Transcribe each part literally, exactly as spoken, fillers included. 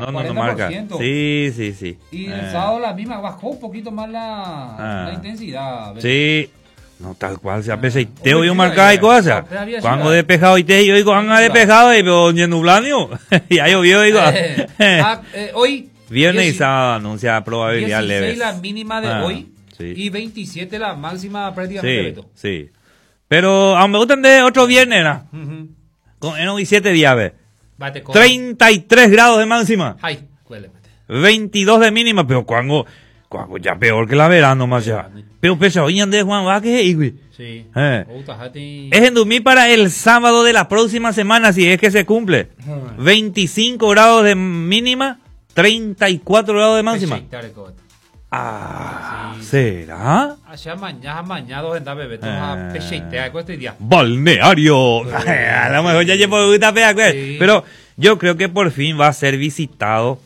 no, no, cuarenta no por marca. ciento. Sí, sí, sí. Y Eh. el sábado la misma, bajó un poquito más la, Ah. la intensidad. ¿ves? Sí. No, tal cual, se Ah. apese te oí Oye, un marcado y ayer. cosas. Ah, había Cuando ciudad. despejado y te yo digo, anda despejado y pero ni nublado. Y ya llovió, digo. Eh, ah, eh, hoy. Viernes y dieci- sábado anuncia probabilidad dieciséis leves. la mínima de Ah, hoy sí. y veintisiete la máxima prácticamente. Sí, Beto. sí. Pero aún me gustan de otro viernes, ¿no? Ujú. Con en hoy siete días, ve. Bate con- treinta y tres grados de máxima. Ay, huele, mate. veintidós de mínima, pero cuando, cuando ya peor que la verano más ya. Pero pesa, hoy andé Juan Vázquez y güey. Sí. Eh. Oh, tajate. Es en dormir para el sábado de la próxima semana, si es que se cumple. Hmm. veinticinco grados de mínima, treinta y cuatro grados de máxima. Pecheitar, cote. Ah, Sí. ¿será? Allá mañana, mañana, dos en Beto. Eh. A pecheitar, con este día. Balneario. A lo mejor ya llevo gusta fea, pues. Sí. Pero yo creo que por fin va a ser visitado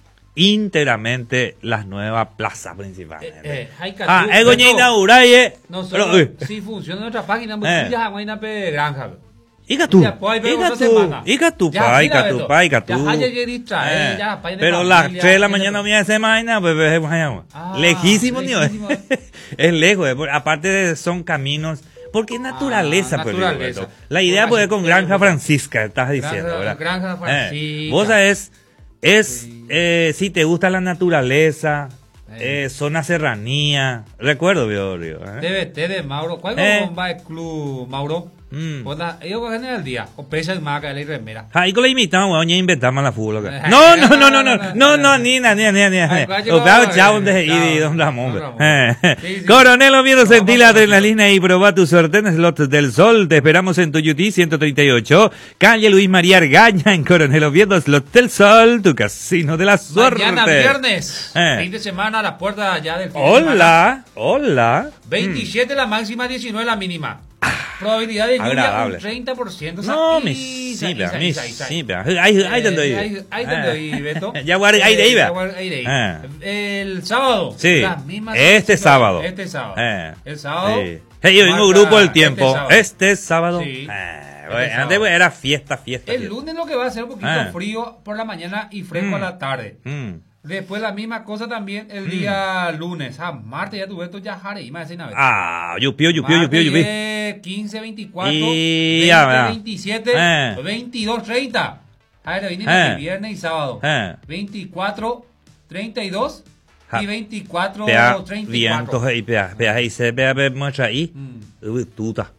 íntegramente las nuevas plazas principales. Eh, eh, hay que Ah, hacer- es goña Beto, inaugura y es. nosotros, Pero, uy. si funciona nuestra página, muy Eh. ya vaina pe granja. Beto. Ica tú, Ya, pues, pero ica otra tú, semana. ica tú, Ya, pa, mira, ica tú, Beto. pa, ica Ya, tú. haya que distraer, Eh, ya, pa, de pero familia, las tres de la tiene- mañana mía esa vaina, pues, pues, pues, Ah, lejísimo, ni lejísimo. es lejos, eh, por- aparte de, son caminos, porque es naturaleza, Ah, pues, naturaleza. Beto. La idea Por pues así con que, Granja pues, Francisca, estás diciendo, Granja- ¿verdad? Granja Francisca. Vos sabés, es, Sí. eh, si te gusta la naturaleza, Eh. eh, zona serranía, recuerdo, Río, Río, ¿eh? D B T de Mauro. ¿Cuál Eh. es el club, Mauro? Mm. Onda, ellos cogen el día. O pesa el maca, la remera. Ahí con la imitamos, weón, ya inventamos la fútbol acá. No, no, no, no, no, no, no, ni na, ni ni ni. Ay, ¿cuál O llegó? sea, chao, donde Chao. y don Ramón. Don Ramón. Eh. Sí, sí. Coronel Oviedo, sentí la Vamos, adrenalina y probá tu suerte en Slots del Sol. Te esperamos en Tuyutí ciento treinta y ocho, calle Luis María Argaña, en Coronel Oviedo, Slots del Sol, tu casino de la suerte. Mañana viernes. Eh. Fin de semana a la puerta ya del fin de semana. Hola, hola. veintisiete la máxima, diecinueve la mínima. Probabilidad de lluvia Agradable. un treinta por ciento. No, Isa, me Isa, sí, vea, Isa, me Isa, Isa. sí, vea. Ahí, ahí te Eh, doy. ahí- ahí te doy, Beto. Ya guardé, ahí de ahí, Eh, vea. ya guardé ahí de ahí. Eh. El sábado. Sí, las mismas este diecinueve. sábado. Este sábado. Eh. El sábado. Sí. Hey, yo mismo marca grupo del tiempo. Este sábado. Este sábado. Sí. Eh, Este bueno, sábado. antes pues, era fiesta, fiesta. El fiesta. lunes lo que va a ser un poquito Ah. frío por la mañana y fresco Mm. a la tarde. Mm. Después la misma cosa también el día lunes. Ah, martes ya tuve esto ya jare y más de vez. Ah, yupió, yupió, yupió, yupió. quince, veinticuatro, Y veinte, ya, ¿verdad? veintisiete, Eh. veintidós, treinta. A ver, viene Eh. viernes y sábado. Eh. veinticuatro, treinta y dos Ja. y veinticuatro, Pea, treinta y vientos cuatro. ahí, pea, pea, ahí se pea, pea, muestra ahí. Mm. Uy, tuta.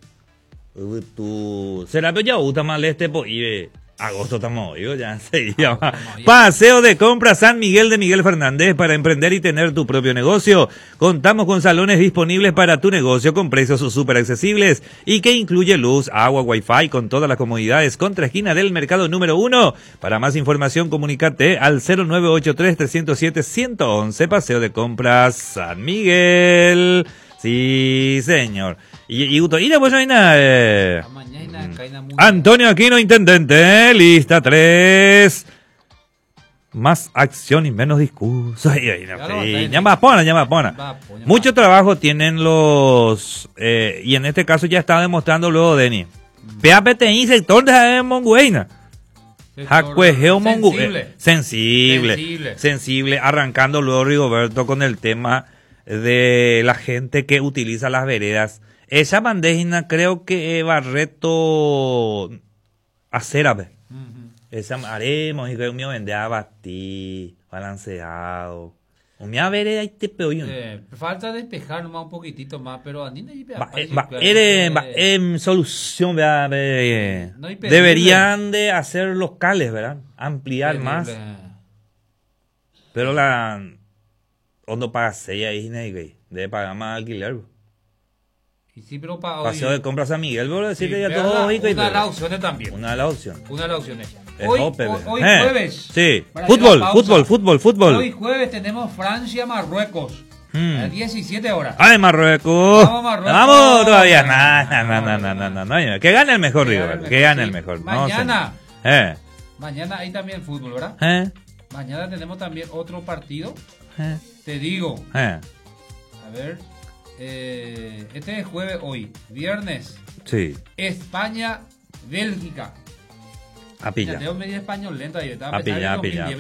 Uy, tu. Será que ya gusta más este, pues, y eh, agosto estamos hoy, ya enseguida. Agosto estamos hoy. Paseo de compra San Miguel de Miguel Fernández para emprender y tener tu propio negocio. Contamos con salones disponibles para tu negocio con precios súper accesibles y que incluye luz, agua, wifi con todas las comodidades contra esquina del mercado número uno. Para más información comunícate al cero nueve ocho tres, tres cero siete, uno uno uno. Paseo de compras San Miguel. Sí, señor. Y, y, y después hay nada. Eh. Mañana cae muy- Antonio Aquino, intendente, ¿eh? Lista tres. Más acción y menos discurso. Ay, ay, no, Claro, sí. está Ya más pona, ya más pona. Va, poña, Mucho va. trabajo tienen los... eh, y en este caso ya estaba demostrando luego Denis. P A P T I, sector de Mongueina. Sector Jacuejeo Mongu. sensible. eh, Sensible. Sensible. Sensible. Arrancando luego Rigoberto con el tema de la gente que utiliza las veredas. Esa bandeja creo que eh, Barreto acera, ve. Ujú. Esa haremos y que un mío vende a batir, balanceado. Un mío vereda y te peo yo. Eh, falta despejar nomás un poquitito más, pero Andina y Va, eh, va, ere- va, em, solución, vea, ve, No hay pedirle. deberían de hacer locales, ¿verdad? Ampliar más. Pero la Hondo paga seis ahí, güey. Debe pagar más alquiler. Bro. Y sí, pero para Paseo de compras a Miguel, bro. Sí, Decirle ya pero todo la- lógico y una de pero- las opciones también. Una de las opciones. Una de las opciones. Es Hoy, Ope, hoy, ve. hoy Eh, jueves. Sí. Para ir a Fútbol, pausa. fútbol, fútbol, fútbol. Hoy jueves tenemos Francia-Marruecos. Hmm. A las diecisiete horas. ¡Ay, Marruecos! Vamos, Marruecos. ¡Vamos todavía! No, no, no, no, no, no, no, no. Que gane el mejor, Que digo. gane el Que mejor, gane sí. el mejor. No, Mañana. señor. Eh, Mañana hay también fútbol, ¿verdad? eh, Mañana tenemos también otro partido. eh, Te digo, eh. a ver. eh, este es jueves hoy. Viernes. Sí, España, Bélgica. a Ya pilla. tengo medio español lento ahí. Estaba A pensando pillar, que a pillar.